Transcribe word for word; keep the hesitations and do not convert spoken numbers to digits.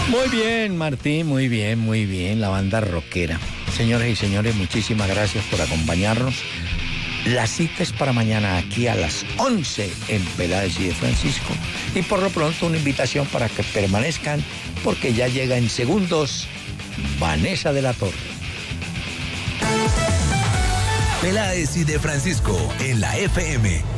Muy bien, Martín, muy bien, muy bien, la banda rockera. Señoras y señores, muchísimas gracias por acompañarnos. La cita es para mañana aquí a las once en Peláez y de Francisco. Y por lo pronto una invitación para que permanezcan porque ya llega en segundos Vanessa de la Torre. Peláez y de Francisco en la F M.